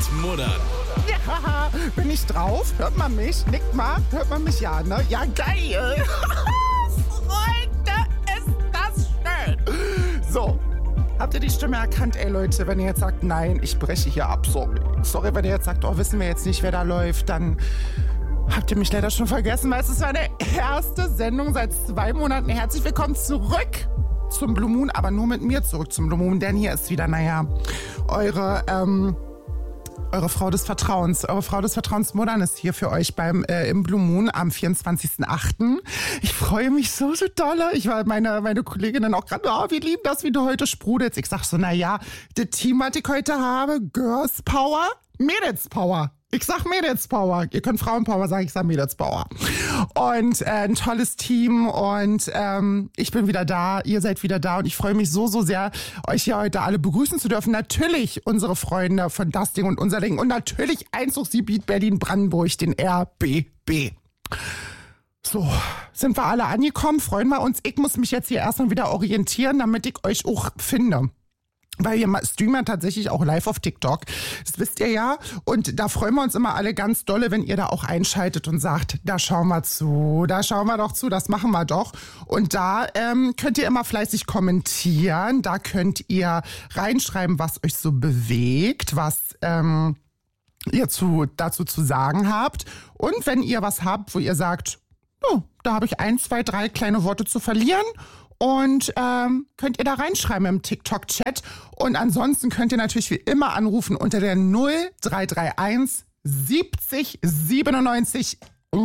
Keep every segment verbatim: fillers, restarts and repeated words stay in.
Muddern. Ja, bin ich drauf? Hört man mich? Nickt mal? Hört man mich? Ja, ne? Ja, geil. Freunde, ist das schön. So, habt ihr die Stimme erkannt? Ey, Leute, wenn ihr jetzt sagt, nein, ich breche hier ab, sorry. Sorry, wenn ihr jetzt sagt, oh, wissen wir jetzt nicht, wer da läuft, dann habt ihr mich leider schon vergessen, weil es ist meine erste Sendung seit zwei Monaten. Herzlich willkommen zurück zum Blue Moon, aber nur mit mir zurück zum Blue Moon, denn hier ist wieder, naja, eure, ähm, eure Frau des Vertrauens. Eure Frau des Vertrauens Muddern ist hier für euch beim äh, im Blue Moon am vierundzwanzigsten achten Ich freue mich so, so dolle. Ich war meine, meine Kolleginnen auch gerade, oh, wir lieben das, wie du heute sprudelst. Ich sag so, naja, das Team, was ich heute habe, Girls Power, Mädels Power. Ich sag Mädels Power. Ihr könnt Frauenpower sagen, ich sag Mädels Power. Und äh, ein tolles Team und ähm, ich bin wieder da, ihr seid wieder da und ich freue mich so, so sehr, euch hier heute alle begrüßen zu dürfen. Natürlich unsere Freunde von Das Ding und Unser Ding und natürlich Einzugsgebiet Berlin-Brandenburg, den R B B. So, sind wir alle angekommen, freuen wir uns. Ich muss mich jetzt hier erstmal wieder orientieren, damit ich euch auch finde. Weil wir streamen tatsächlich auch live auf TikTok. Das wisst ihr ja. Und da freuen wir uns immer alle ganz dolle, wenn ihr da auch einschaltet und sagt, da schauen wir zu, da schauen wir doch zu, das machen wir doch. Und da ähm, könnt ihr immer fleißig kommentieren. Da könnt ihr reinschreiben, was euch so bewegt, was ähm, ihr zu, dazu zu sagen habt. Und wenn ihr was habt, wo ihr sagt, oh, da habe ich ein, zwei, drei kleine Worte zu verlieren, und ähm, könnt ihr da reinschreiben im TikTok-Chat. Und ansonsten könnt ihr natürlich wie immer anrufen unter der null drei drei eins siebzig siebenundneunzig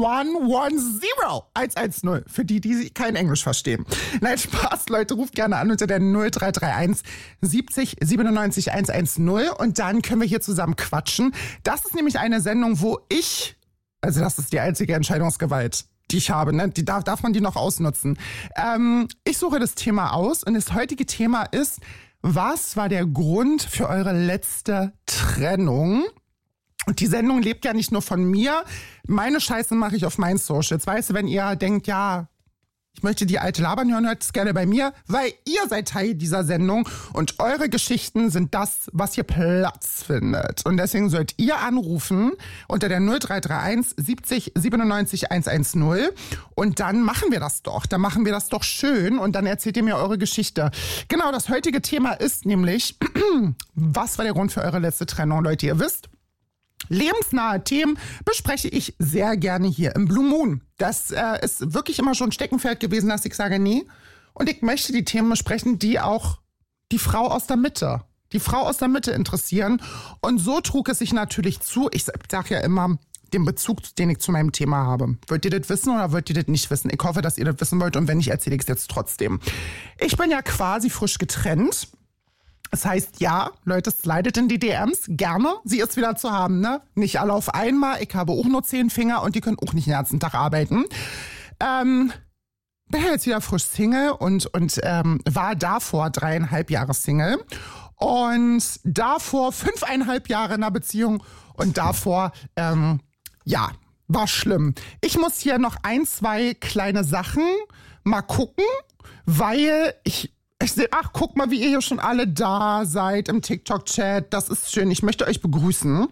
hundertzehn. Für die, die kein Englisch verstehen. Nein, Spaß, Leute, ruft gerne an unter der null drei drei eins siebzig siebenundneunzig hundertzehn. Und dann können wir hier zusammen quatschen. Das ist nämlich eine Sendung, wo ich, also das ist die einzige Entscheidungsgewalt, die ich habe, ne? Die darf, darf man die noch ausnutzen. Ähm, ich suche das Thema aus und das heutige Thema ist, was war der Grund für eure letzte Trennung? Und die Sendung lebt ja nicht nur von mir. Meine Scheiße mache ich auf meinen Socials. Weißt du, wenn ihr denkt, ja, ich möchte die alte labern hören, hört es gerne bei mir, weil ihr seid Teil dieser Sendung und eure Geschichten sind das, was hier Platz findet. Und deswegen sollt ihr anrufen unter der null drei drei eins siebzig siebenundneunzig hundertzehn und dann machen wir das doch. Dann machen wir das doch schön und dann erzählt ihr mir eure Geschichte. Genau, das heutige Thema ist nämlich, was war der Grund für eure letzte Trennung? Leute, ihr wisst, lebensnahe Themen bespreche ich sehr gerne hier im Blue Moon. Das äh, ist wirklich immer schon ein Steckenpferd gewesen, dass ich sage, nee. Und ich möchte die Themen besprechen, die auch die Frau aus der Mitte, die Frau aus der Mitte interessieren. Und so trug es sich natürlich zu. Ich sage ja immer, den Bezug, den ich zu meinem Thema habe. Wollt ihr das wissen oder wollt ihr das nicht wissen? Ich hoffe, dass ihr das wissen wollt und wenn nicht, erzähle ich es jetzt trotzdem. Ich bin ja quasi frisch getrennt. Das heißt, ja, Leute, slidet in die D Ms, gerne. Sie ist wieder zu haben, ne? Nicht alle auf einmal. Ich habe auch nur zehn Finger und die können auch nicht den ganzen Tag arbeiten. Ähm, bin jetzt wieder frisch Single und, und ähm, war davor dreieinhalb Jahre Single. Und davor fünfeinhalb Jahre in einer Beziehung. Und davor, ähm, ja, war schlimm. Ich muss hier noch ein, zwei kleine Sachen mal gucken, weil ich... Ich sehe, ach, guck mal, wie ihr hier schon alle da seid im TikTok-Chat. Das ist schön. Ich möchte euch begrüßen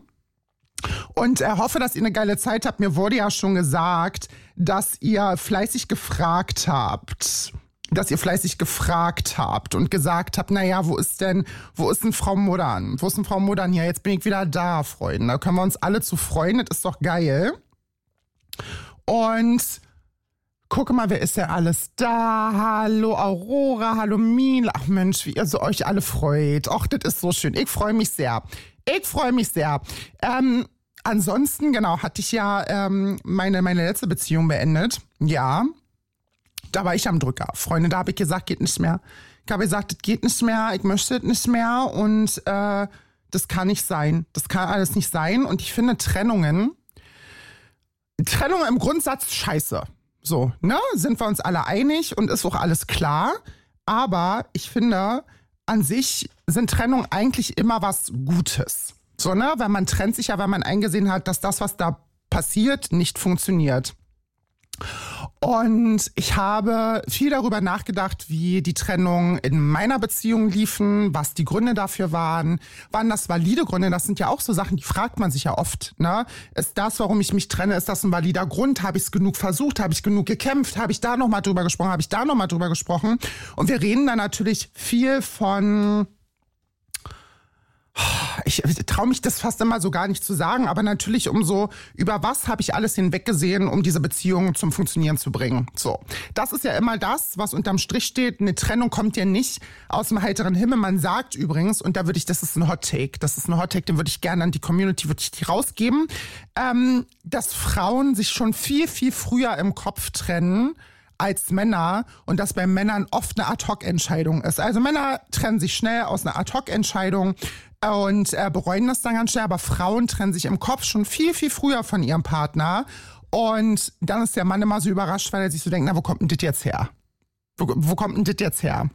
und äh, hoffe, dass ihr eine geile Zeit habt. Mir wurde ja schon gesagt, dass ihr fleißig gefragt habt. Dass ihr fleißig gefragt habt und gesagt habt, naja, wo ist denn, wo ist denn Frau Muddern? Wo ist denn Frau Muddern hier? Jetzt bin ich wieder da, Freunde. Da können wir uns alle zu freuen. Das ist doch geil. Und... Gucke mal, wer ist denn alles da? Hallo Aurora, hallo Mila. Ach Mensch, wie ihr so euch alle freut. Ach, das ist so schön. Ich freue mich sehr. Ich freue mich sehr. Ähm, ansonsten, genau, hatte ich ja ähm, meine, meine letzte Beziehung beendet. Ja, da war ich am Drücker. Freunde, da habe ich gesagt, geht nicht mehr. Ich habe gesagt, das geht nicht mehr, ich möchte das nicht mehr und äh, das kann nicht sein. Das kann alles nicht sein. Und ich finde Trennungen, Trennungen im Grundsatz scheiße. So, ne, sind wir uns alle einig und ist auch alles klar. Aber ich finde, an sich sind Trennungen eigentlich immer was Gutes. So, ne, weil man trennt sich ja, weil man eingesehen hat, dass das, was da passiert, nicht funktioniert. Und ich habe viel darüber nachgedacht, wie die Trennungen in meiner Beziehung liefen, was die Gründe dafür waren, waren das valide Gründe? Das sind ja auch so Sachen, die fragt man sich ja oft. Ne? Ist das, warum ich mich trenne, ist das ein valider Grund? Habe ich es genug versucht? Habe ich genug gekämpft? Habe ich da nochmal drüber gesprochen? Habe ich da nochmal drüber gesprochen? Und wir reden da natürlich viel von... Ich traue mich das fast immer so gar nicht zu sagen, aber natürlich um so, über was habe ich alles hinweggesehen, um diese Beziehung zum Funktionieren zu bringen. So, das ist ja immer das, was unterm Strich steht. Eine Trennung kommt ja nicht aus dem heiteren Himmel. Man sagt übrigens, und da würde ich, das ist ein Hot Take, das ist ein Hot Take, den würde ich gerne an die Community, würde ich die rausgeben, ähm, dass Frauen sich schon viel, viel früher im Kopf trennen als Männer und dass bei Männern oft eine Ad-Hoc-Entscheidung ist. Also Männer trennen sich schnell aus einer Ad-Hoc-Entscheidung und äh, bereuen das dann ganz schnell, aber Frauen trennen sich im Kopf schon viel, viel früher von ihrem Partner und dann ist der Mann immer so überrascht, weil er sich so denkt, na, wo kommt denn das jetzt her? Wo, wo kommt denn das jetzt her?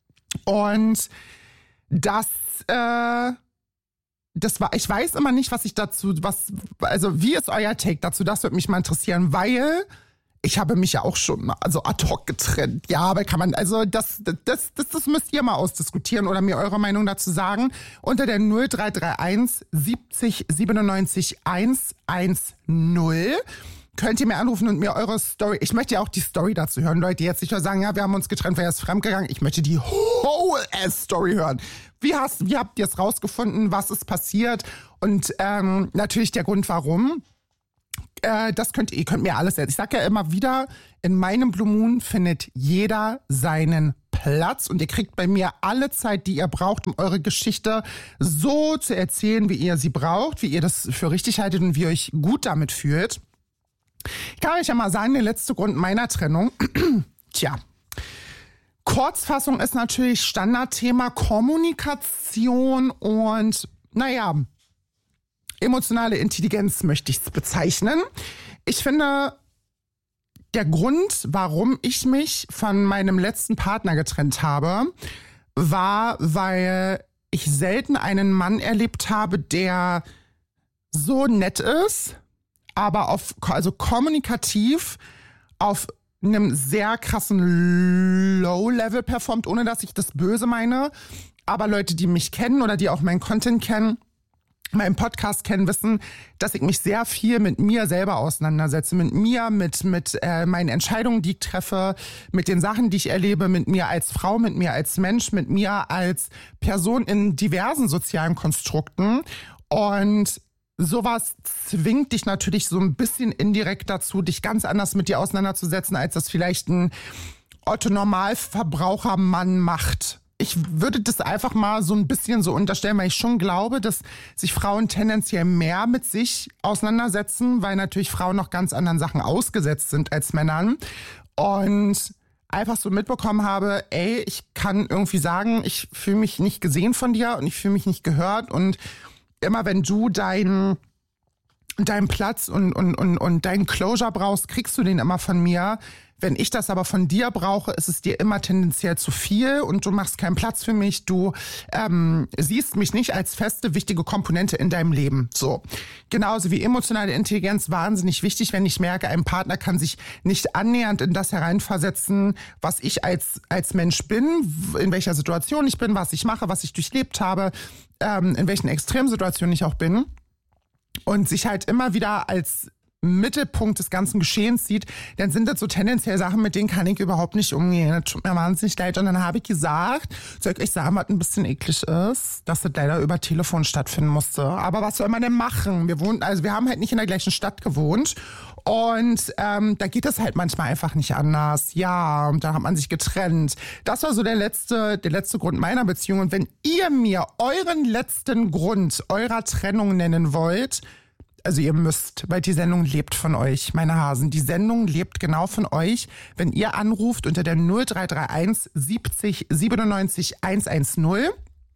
Und das, äh, das war, ich weiß immer nicht, was ich dazu, was, also wie ist euer Take dazu? Das würde mich mal interessieren, weil ich habe mich ja auch schon also ad hoc getrennt. Ja, aber kann man, also das, das, das, das müsst ihr mal ausdiskutieren oder mir eure Meinung dazu sagen. Unter der null drei drei eins siebzig siebenundneunzig hundertzehn könnt ihr mir anrufen und mir eure Story, ich möchte ja auch die Story dazu hören, Leute, die jetzt nicht nur sagen, ja, wir haben uns getrennt, weil er ist fremdgegangen. Ich möchte die Whole-Ass-Story hören. Wie, hast, wie habt ihr es rausgefunden? Was ist passiert? Und ähm, natürlich der Grund, warum. Äh, das könnt ihr, könnt mir alles erzählen. Ich sage ja immer wieder, in meinem Blue Moon findet jeder seinen Platz und ihr kriegt bei mir alle Zeit, die ihr braucht, um eure Geschichte so zu erzählen, wie ihr sie braucht, wie ihr das für richtig haltet und wie ihr euch gut damit fühlt. Ich kann euch ja mal sagen, der letzte Grund meiner Trennung, tja, Kurzfassung ist natürlich Standardthema Kommunikation und, naja, emotionale Intelligenz möchte ich es bezeichnen. Ich finde, der Grund, warum ich mich von meinem letzten Partner getrennt habe, war, weil ich selten einen Mann erlebt habe, der so nett ist, aber auf, also kommunikativ auf einem sehr krassen Low-Level performt, ohne dass ich das böse meine. Aber Leute, die mich kennen oder die auch meinen Content kennen, meinen Podcast kennen, wissen, dass ich mich sehr viel mit mir selber auseinandersetze, mit mir, mit mit äh, meinen Entscheidungen, die ich treffe, mit den Sachen, die ich erlebe, mit mir als Frau, mit mir als Mensch, mit mir als Person in diversen sozialen Konstrukten. Und sowas zwingt dich natürlich so ein bisschen indirekt dazu, dich ganz anders mit dir auseinanderzusetzen, als das vielleicht ein Otto-Normalverbrauchermann macht. Ich würde das einfach mal so ein bisschen so unterstellen, weil ich schon glaube, dass sich Frauen tendenziell mehr mit sich auseinandersetzen, weil natürlich Frauen noch ganz anderen Sachen ausgesetzt sind als Männern. Und einfach so mitbekommen habe, ey, ich kann irgendwie sagen, ich fühle mich nicht gesehen von dir und ich fühle mich nicht gehört. Und immer wenn du deinen deinen Platz und, und, und, und deinen Closure brauchst, kriegst du den immer von mir. Wenn ich das aber von dir brauche, ist es dir immer tendenziell zu viel und du machst keinen Platz für mich. Du ähm, siehst mich nicht als feste, wichtige Komponente in deinem Leben. So, genauso wie emotionale Intelligenz wahnsinnig wichtig, wenn ich merke, ein Partner kann sich nicht annähernd in das hereinversetzen, was ich als als Mensch bin, in welcher Situation ich bin, was ich mache, was ich durchlebt habe, ähm, in welchen Extremsituationen ich auch bin. Und sich halt immer wieder als Mittelpunkt des ganzen Geschehens sieht, dann sind das so tendenziell Sachen, mit denen kann ich überhaupt nicht umgehen. Das tut mir wahnsinnig leid. Und dann habe ich gesagt, soll ich euch sagen, was ein bisschen eklig ist, dass das leider über Telefon stattfinden musste. Aber was soll man denn machen? Wir wohnen, also wir haben halt nicht in der gleichen Stadt gewohnt. Und ähm, da geht es halt manchmal einfach nicht anders. Ja, und da hat man sich getrennt. Das war so der letzte, der letzte Grund meiner Beziehung. Und wenn ihr mir euren letzten Grund eurer Trennung nennen wollt, also ihr müsst, weil die Sendung lebt von euch, meine Hasen. Die Sendung lebt genau von euch, wenn ihr anruft unter der null drei drei eins siebzig siebenundneunzig hundertzehn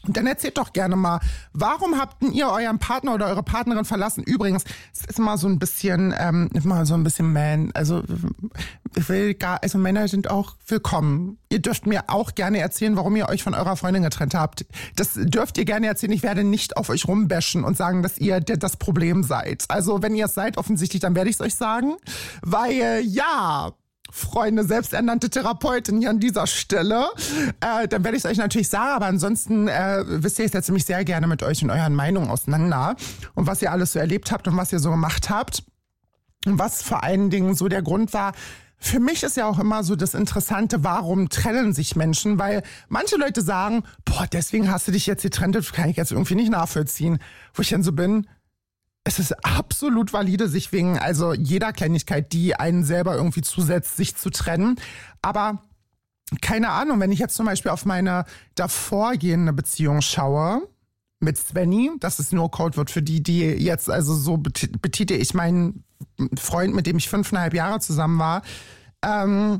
Und dann erzählt doch gerne mal, warum habt ihr euren Partner oder eure Partnerin verlassen? Übrigens, es ist immer so ein bisschen, ähm, immer so ein bisschen Man. Also ich will gar, also Männer sind auch willkommen. Ihr dürft mir auch gerne erzählen, warum ihr euch von eurer Freundin getrennt habt. Das dürft ihr gerne erzählen. Ich werde nicht auf euch rumbashen und sagen, dass ihr das Problem seid. Also wenn ihr es seid, offensichtlich, dann werde ich es euch sagen. Weil, ja... Freunde, selbsternannte Therapeutin hier an dieser Stelle. Äh, dann werde ich es euch natürlich sagen, aber ansonsten äh, wisst ihr, ich setze mich sehr gerne mit euch und euren Meinungen auseinander und was ihr alles so erlebt habt und was ihr so gemacht habt und was vor allen Dingen so der Grund war. Für mich ist ja auch immer so das Interessante, warum trennen sich Menschen, weil manche Leute sagen, boah, deswegen hast du dich jetzt getrennt, das kann ich jetzt irgendwie nicht nachvollziehen, wo ich dann so bin. Es ist absolut valide, sich wegen also jeder Kleinigkeit, die einen selber irgendwie zusetzt, sich zu trennen. Aber keine Ahnung, wenn ich jetzt zum Beispiel auf meine davorgehende Beziehung schaue mit Svenny, das ist nur Codewort für die, die jetzt, also so betitel ich meinen Freund, mit dem ich fünfeinhalb Jahre zusammen war. Ähm,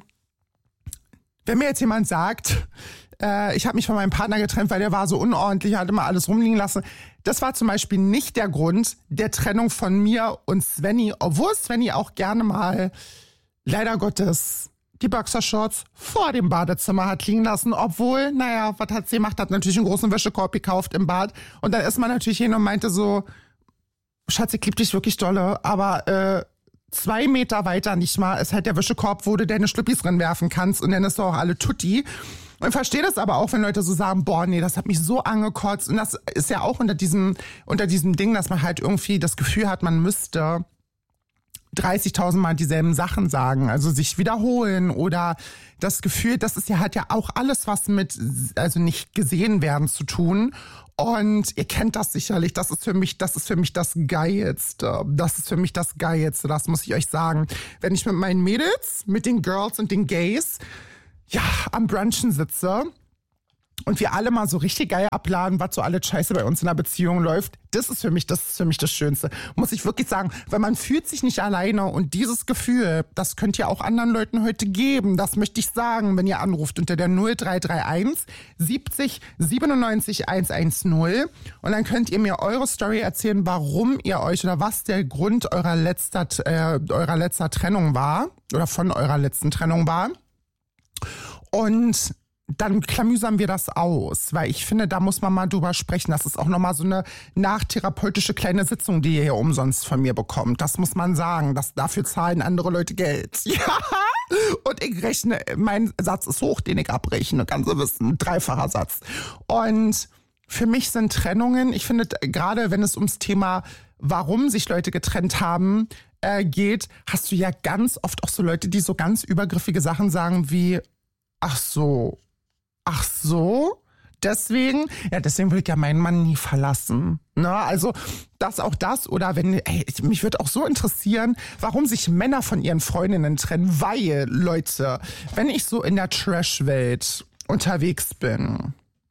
wenn mir jetzt jemand sagt, äh, ich habe mich von meinem Partner getrennt, weil der war so unordentlich, hat immer alles rumliegen lassen. Das war zum Beispiel nicht der Grund der Trennung von mir und Svenny, obwohl Svenny auch gerne mal, leider Gottes, die Boxershorts vor dem Badezimmer hat liegen lassen, obwohl, naja, was hat sie gemacht, hat natürlich einen großen Wäschekorb gekauft im Bad und dann ist man natürlich hin und meinte so, Schatz, ich lieb dich wirklich dolle, aber äh, zwei Meter weiter nicht mal ist halt der Wäschekorb, wo du deine Schlüppis drin werfen kannst und dann ist doch auch alle tutti. Und verstehe das aber auch, wenn Leute so sagen, boah, nee, das hat mich so angekotzt. Und das ist ja auch unter diesem, unter diesem Ding, dass man halt irgendwie das Gefühl hat, man müsste dreißigtausend Mal dieselben Sachen sagen, also sich wiederholen oder das Gefühl, das ist ja halt ja auch alles was mit, also nicht gesehen werden zu tun. Und ihr kennt das sicherlich, das ist für mich, das ist für mich das Geilste. Das ist für mich das Geilste, das muss ich euch sagen. Wenn ich mit meinen Mädels, mit den Girls und den Gays, ja, am Brunchen sitze und wir alle mal so richtig geil abladen, was so alles Scheiße bei uns in der Beziehung läuft, das ist für mich, das ist für mich das Schönste. Muss ich wirklich sagen, weil man fühlt sich nicht alleine und dieses Gefühl, das könnt ihr auch anderen Leuten heute geben. Das möchte ich sagen, wenn ihr anruft unter der null drei drei eins siebzig siebenundneunzig hundertzehn und dann könnt ihr mir eure Story erzählen, warum ihr euch oder was der Grund eurer letzter, äh, eurer letzter Trennung war oder von eurer letzten Trennung war. Und dann klamüsern wir das aus, weil ich finde, da muss man mal drüber sprechen. Das ist auch nochmal so eine nachtherapeutische kleine Sitzung, die ihr hier umsonst von mir bekommt. Das muss man sagen. Das, dafür zahlen andere Leute Geld. Ja, und ich rechne, mein Satz ist hoch, den ich abrechne, ganz gewiss, ein dreifacher Satz. Und für mich sind Trennungen, ich finde, gerade wenn es ums Thema, warum sich Leute getrennt haben, äh, geht, hast du ja ganz oft auch so Leute, die so ganz übergriffige Sachen sagen wie, ach so, ach so, deswegen, ja, deswegen will ich ja meinen Mann nie verlassen. Ne? Also das auch das oder wenn, ey, mich würde auch so interessieren, warum sich Männer von ihren Freundinnen trennen, weil, Leute, wenn ich so in der Trash-Welt unterwegs bin,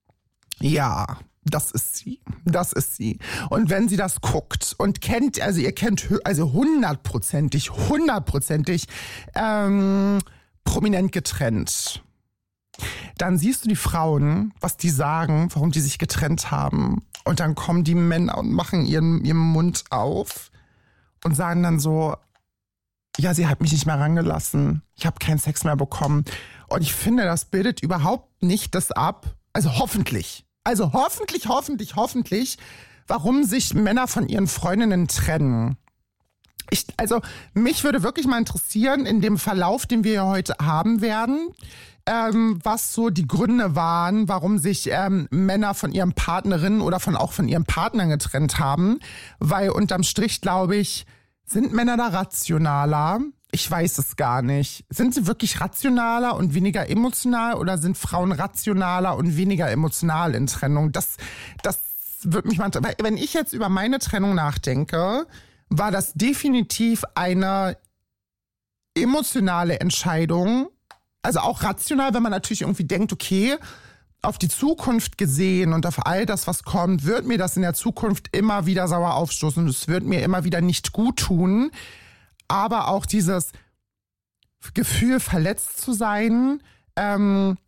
ja, das ist sie, das ist sie. Und wenn sie das guckt und kennt, also ihr kennt, also hundertprozentig, hundertprozentig ähm, prominent getrennt, dann siehst du die Frauen, was die sagen, warum die sich getrennt haben. Und dann kommen die Männer und machen ihren, ihren Mund auf und sagen dann so, ja, sie hat mich nicht mehr rangelassen. Ich habe keinen Sex mehr bekommen. Und ich finde, das bildet überhaupt nicht das ab. Also hoffentlich. Also hoffentlich, hoffentlich, hoffentlich, warum sich Männer von ihren Freundinnen trennen. Ich, also mich würde wirklich mal interessieren, in dem Verlauf, den wir heute haben werden, ähm, was so die Gründe waren, warum sich ähm, Männer von ihren Partnerinnen oder von auch von ihren Partnern getrennt haben. Weil unterm Strich, glaube ich, sind Männer da rationaler? Ich weiß es gar nicht. Sind sie wirklich rationaler und weniger emotional oder sind Frauen rationaler und weniger emotional in Trennung? Das, das würde mich mal, weil wenn ich jetzt über meine Trennung nachdenke, war das definitiv eine emotionale Entscheidung. Also auch rational, wenn man natürlich irgendwie denkt, okay, auf die Zukunft gesehen und auf all das, was kommt, wird mir das in der Zukunft immer wieder sauer aufstoßen und es wird mir immer wieder nicht gut tun. Aber auch dieses Gefühl, verletzt zu sein, ähm,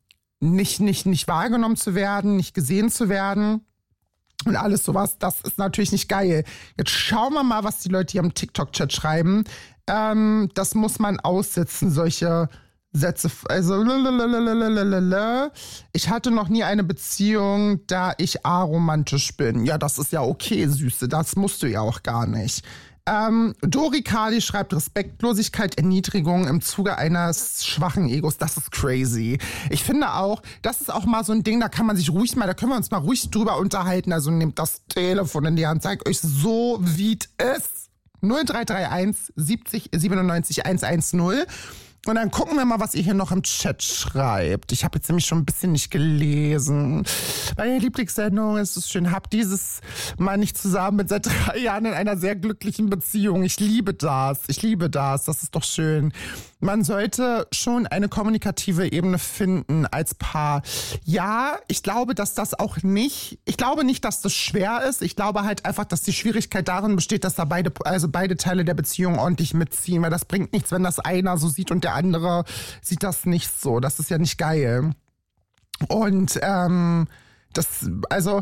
nicht, nicht, nicht wahrgenommen zu werden, nicht gesehen zu werden. Und alles sowas, das ist natürlich nicht geil. Jetzt schauen wir mal, was die Leute hier im TikTok-Chat schreiben. Ähm, das muss man aussitzen, solche Sätze. Also, lalalala. Ich hatte noch nie eine Beziehung, da ich aromantisch bin. Ja, das ist ja okay, Süße. Das musst du ja auch gar nicht. Ähm, Dori Kali schreibt Respektlosigkeit, Erniedrigung im Zuge eines schwachen Egos. Das ist crazy. Ich finde auch, das ist auch mal so ein Ding, da kann man sich ruhig mal, da können wir uns mal ruhig drüber unterhalten. Also nehmt das Telefon in die Hand, zeigt euch so, wie es ist. null drei drei eins siebzig siebenundneunzig hundertzehn. Und dann gucken wir mal, was ihr hier noch im Chat schreibt. Ich habe jetzt nämlich schon ein bisschen nicht gelesen. Meine Lieblingssendung ist es schön. Hab dieses Mal nicht zusammen mit seit drei Jahren in einer sehr glücklichen Beziehung. Ich liebe das. Ich liebe das. Das ist doch schön. Man sollte schon eine kommunikative Ebene finden als Paar. Ja, ich glaube, dass das auch nicht, ich glaube nicht, dass das schwer ist. Ich glaube halt einfach, dass die Schwierigkeit darin besteht, dass da beide, also beide Teile der Beziehung ordentlich mitziehen, weil das bringt nichts, wenn das einer so sieht und der andere sieht das nicht so. Das ist ja nicht geil. Und ähm, das, also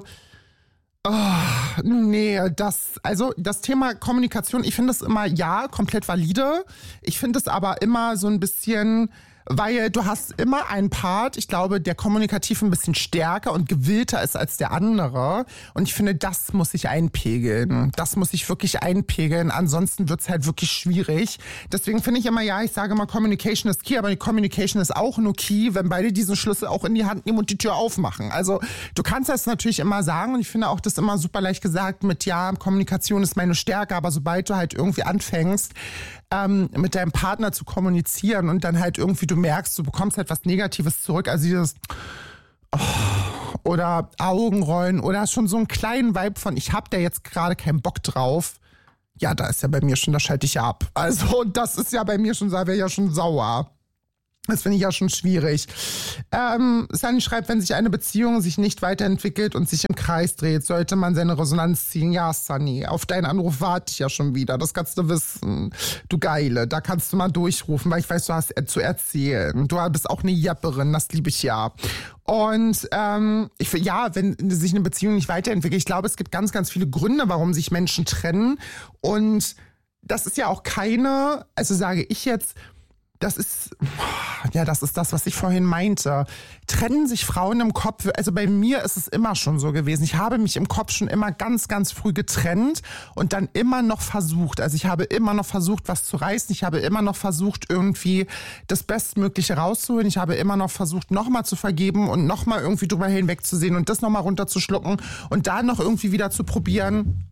Oh, nee, das, also das Thema Kommunikation, ich finde es immer, ja, komplett valide. Ich finde es aber immer so ein bisschen, weil du hast immer einen Part, ich glaube, der kommunikativ ein bisschen stärker und gewillter ist als der andere. Und ich finde, das muss ich einpegeln. Das muss ich wirklich einpegeln. Ansonsten wird's halt wirklich schwierig. Deswegen finde ich immer, ja, ich sage mal, Communication ist key, aber die Communication ist auch nur key, wenn beide diesen Schlüssel auch in die Hand nehmen und die Tür aufmachen. Also du kannst das natürlich immer sagen und ich finde auch das immer super leicht gesagt mit, ja, Kommunikation ist meine Stärke, aber sobald du halt irgendwie anfängst, ähm, mit deinem Partner zu kommunizieren und dann halt irgendwie du merkst, du bekommst halt was Negatives zurück, also dieses oh, oder Augenrollen oder schon so einen kleinen Vibe von, ich hab da jetzt gerade keinen Bock drauf. Ja, da ist ja bei mir schon, da schalte ich ja ab. Also das ist ja bei mir schon, da wäre ja schon sauer. Das finde ich ja schon schwierig. Ähm, Sunny schreibt, wenn sich eine Beziehung sich nicht weiterentwickelt und sich im Kreis dreht, sollte man seine Resonanz ziehen. Ja, Sunny, auf deinen Anruf warte ich ja schon wieder. Das kannst du wissen. Du Geile, da kannst du mal durchrufen, weil ich weiß, du hast zu erzählen. Du bist auch eine Japperin, das liebe ich ja. Und ähm, ich ja, wenn sich eine Beziehung nicht weiterentwickelt, ich glaube, es gibt ganz, ganz viele Gründe, warum sich Menschen trennen. Und das ist ja auch keine, also sage ich jetzt, das ist, ja, das ist das, was ich vorhin meinte. Trennen sich Frauen im Kopf, also bei mir ist es immer schon so gewesen. Ich habe mich im Kopf schon immer ganz, ganz früh getrennt und dann immer noch versucht. Also ich habe immer noch versucht, was zu reißen. Ich habe immer noch versucht, irgendwie das Bestmögliche rauszuholen. Ich habe immer noch versucht, nochmal zu vergeben und nochmal irgendwie drüber hinwegzusehen und das nochmal runterzuschlucken und da noch irgendwie wieder zu probieren.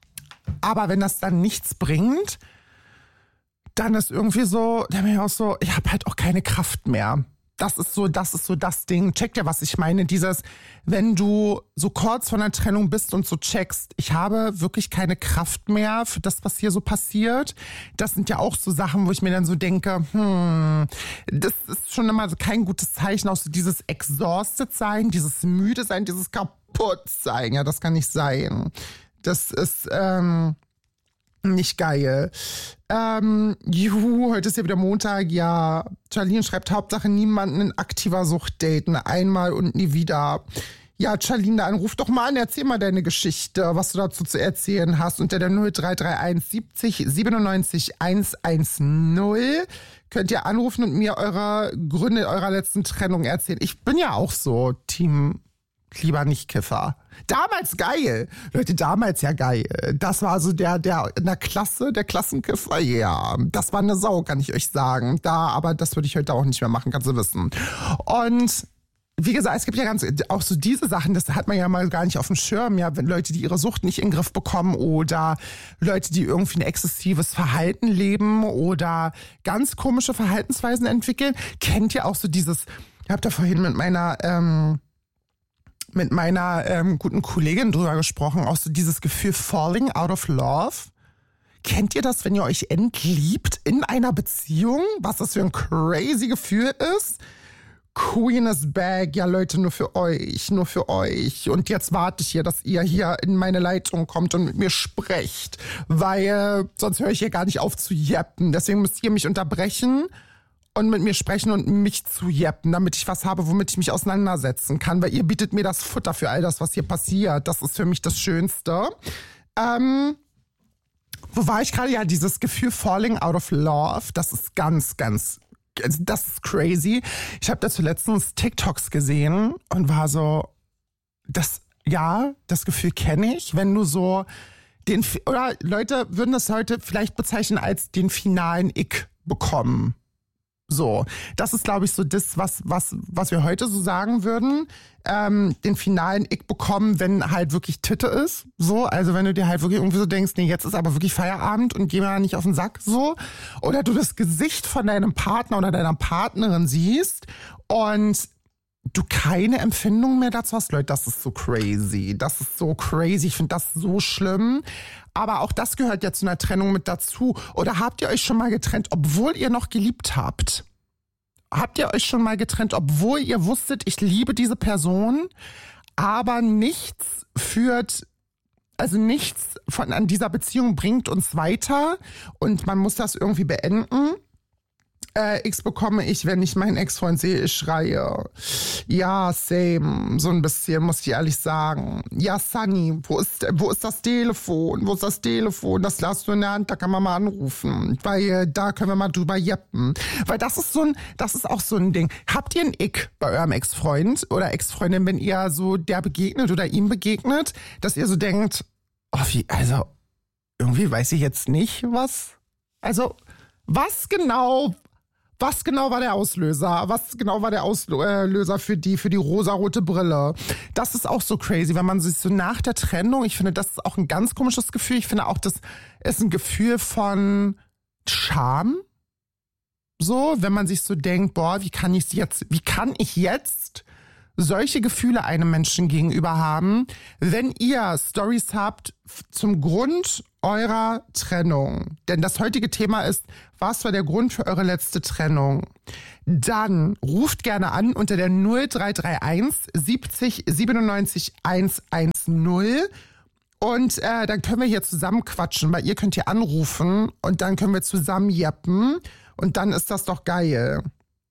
Aber wenn das dann nichts bringt, dann ist irgendwie so, dann bin ich auch so, ich habe halt auch keine Kraft mehr. Das ist so, das ist so das Ding. Checkt ja, was ich meine. Dieses, wenn du so kurz vor einer Trennung bist und so checkst, ich habe wirklich keine Kraft mehr für das, was hier so passiert. Das sind ja auch so Sachen, wo ich mir dann so denke, hm, das ist schon immer so kein gutes Zeichen. Auch so dieses exhausted sein, dieses müde sein, dieses kaputt sein. Ja, das kann nicht sein. Das ist, ähm, nicht geil. Ähm, juhu, heute ist ja wieder Montag. Ja, Charlene schreibt, Hauptsache niemanden in aktiver Sucht daten. Einmal und nie wieder. Ja, Charlene, dann ruf doch mal an, erzähl mal deine Geschichte, was du dazu zu erzählen hast. Unter der null drei drei eins siebzig siebenundneunzig hundertzehn könnt ihr anrufen und mir eure Gründe eurer letzten Trennung erzählen. Ich bin ja auch so Team lieber nicht Kiffer. Damals geil. Leute, damals ja geil. Das war so der, der in der Klasse, der Klassenkiffer. Ja, das war eine Sau, kann ich euch sagen. Da, aber das würde ich heute auch nicht mehr machen, kannst du wissen. Und wie gesagt, es gibt ja ganz, auch so diese Sachen, das hat man ja mal gar nicht auf dem Schirm, ja, wenn Leute, die ihre Sucht nicht in den Griff bekommen oder Leute, die irgendwie ein exzessives Verhalten leben oder ganz komische Verhaltensweisen entwickeln. Kennt ihr auch so dieses, ich habe da vorhin mit meiner, ähm, mit meiner ähm, guten Kollegin drüber gesprochen, auch so dieses Gefühl falling out of love. Kennt ihr das, wenn ihr euch entliebt in einer Beziehung? Was das für ein crazy Gefühl ist? Queen is back, ja Leute, nur für euch, nur für euch. Und jetzt warte ich hier, dass ihr hier in meine Leitung kommt und mit mir sprecht, weil sonst höre ich hier gar nicht auf zu jappen. Deswegen müsst ihr mich unterbrechen und mit mir sprechen und mich zu jeppen, damit ich was habe, womit ich mich auseinandersetzen kann, weil ihr bietet mir das Futter für all das, was hier passiert. Das ist für mich das Schönste. Ähm, wo war ich gerade? Ja, dieses Gefühl Falling out of love, das ist ganz, ganz, das ist crazy. Ich habe dazu letztens TikToks gesehen und war so, das, ja, das Gefühl kenne ich, wenn du so den, oder Leute würden das heute vielleicht bezeichnen als den finalen Ick bekommen. So, das ist, glaube ich, so das, was, was, was wir heute so sagen würden. Ähm, den finalen Ick bekommen, wenn halt wirklich Titte ist. So, also wenn du dir halt wirklich irgendwie so denkst, nee, jetzt ist aber wirklich Feierabend und geh mir nicht auf den Sack. So. Oder du das Gesicht von deinem Partner oder deiner Partnerin siehst und du keine Empfindung mehr dazu hast. Leute, das ist so crazy. Das ist so crazy. Ich finde das so schlimm. Aber auch das gehört ja zu einer Trennung mit dazu. Oder habt ihr euch schon mal getrennt, obwohl ihr noch geliebt habt? Habt ihr euch schon mal getrennt, obwohl ihr wusstet, ich liebe diese Person, aber nichts führt, also nichts von an dieser Beziehung bringt uns weiter und man muss das irgendwie beenden? Äh, X bekomme ich, wenn ich meinen Ex-Freund sehe, ich schreie. Ja, same. So ein bisschen, muss ich ehrlich sagen. Ja, Sunny, wo ist, wo ist das Telefon? Wo ist das Telefon? Das lasst du in der Hand, da kann man mal anrufen. Weil da können wir mal drüber jeppen. Weil das ist so ein, das ist auch so ein Ding. Habt ihr ein Ick bei eurem Ex-Freund oder Ex-Freundin, wenn ihr so der begegnet oder ihm begegnet, dass ihr so denkt, oh, wie, also, irgendwie weiß ich jetzt nicht, was, also, was genau, Was genau war der Auslöser? Was genau war der Auslöser für die, für die rosarote Brille? Das ist auch so crazy, wenn man sich so nach der Trennung, ich finde, das ist auch ein ganz komisches Gefühl. Ich finde auch, das ist ein Gefühl von Scham. So, wenn man sich so denkt, boah, wie kann ich jetzt, wie kann ich jetzt solche Gefühle einem Menschen gegenüber haben, wenn ihr Storys habt zum Grund eurer Trennung. Denn das heutige Thema ist, was war der Grund für eure letzte Trennung? Dann ruft gerne an unter der null drei drei eins siebzig siebenundneunzig hundertzehn und äh, dann können wir hier zusammen quatschen, weil ihr könnt hier anrufen und dann können wir zusammen jeppen und dann ist das doch geil.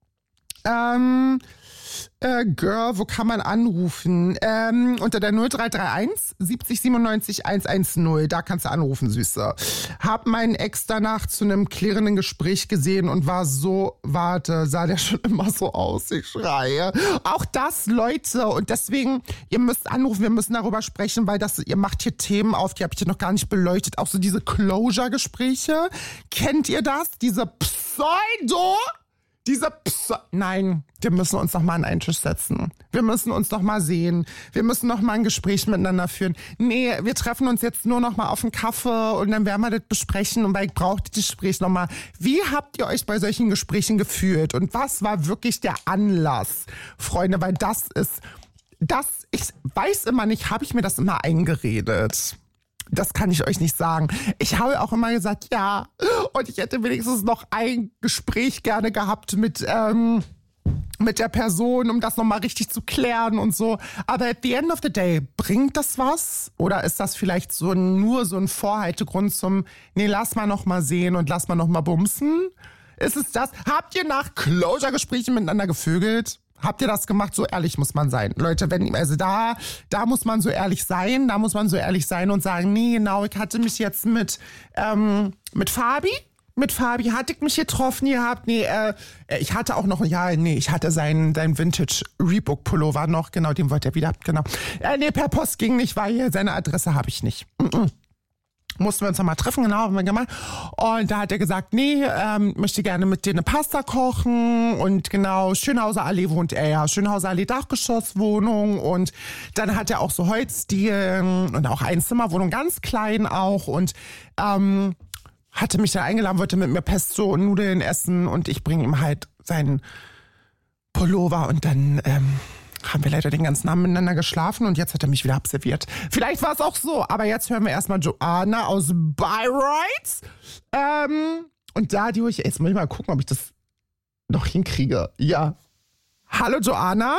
Ähm... Äh, Girl, wo kann man anrufen? Ähm, unter der null drei drei eins siebzig siebenundneunzig hundertzehn. Da kannst du anrufen, Süße. Hab meinen Ex danach zu einem klärenden Gespräch gesehen und war so, warte, sah der schon immer so aus, ich schreie. Auch das, Leute, und deswegen, ihr müsst anrufen, wir müssen darüber sprechen, weil das, ihr macht hier Themen auf, die habt ihr noch gar nicht beleuchtet. Auch so diese Closure-Gespräche. Kennt ihr das? Diese Pseudo- Diese Pse- Nein, wir müssen uns noch mal an einen Tisch setzen. Wir müssen uns noch mal sehen. Wir müssen noch mal ein Gespräch miteinander führen. Nee, wir treffen uns jetzt nur noch mal auf einen Kaffee und dann werden wir das besprechen. Und weil ich brauche das Gespräch noch mal. Wie habt ihr euch bei solchen Gesprächen gefühlt? Und was war wirklich der Anlass, Freunde? Weil das ist, das, ich weiß immer nicht, habe ich mir das immer eingeredet? Das kann ich euch nicht sagen. Ich habe auch immer gesagt, ja, und ich hätte wenigstens noch ein Gespräch gerne gehabt mit, ähm, mit der Person, um das nochmal richtig zu klären und so. Aber at the end of the day, bringt das was? Oder ist das vielleicht so nur so ein Vorhaltegrund zum, nee, lass mal nochmal sehen und lass mal nochmal bumsen? Ist es das? Habt ihr nach Closure-Gesprächen miteinander gevögelt? Habt ihr das gemacht? So ehrlich muss man sein. Leute, wenn, also da, da muss man so ehrlich sein, da muss man so ehrlich sein und sagen, nee, genau, ich hatte mich jetzt mit, ähm, mit Fabi, mit Fabi hatte ich mich getroffen gehabt, nee, äh, ich hatte auch noch, ja, nee, ich hatte seinen, seinen Vintage Reebok Pullover noch, genau, den wollte er wieder, genau. Äh, nee, per Post ging nicht, weil seine Adresse habe ich nicht. Mm-mm. Mussten wir uns nochmal treffen, genau, haben wir gemacht. Und da hat er gesagt, nee, ähm, möchte gerne mit dir eine Pasta kochen. Und genau, Schönhauser Allee wohnt er ja. Schönhauser Allee Dachgeschosswohnung. Und dann hat er auch so Holzdielen und auch Einzimmerwohnung, ganz klein auch. Und ähm, hatte mich da eingeladen, wollte mit mir Pesto und Nudeln essen. Und ich bringe ihm halt seinen Pullover. Und dann ähm, haben wir leider den ganzen Abend miteinander geschlafen und jetzt hat er mich wieder abserviert. Vielleicht war es auch so, aber jetzt hören wir erstmal Joanna aus Bayreuth. Ähm, und da, die ich, jetzt muss ich mal gucken, ob ich das noch hinkriege. Ja. Hallo Joanna.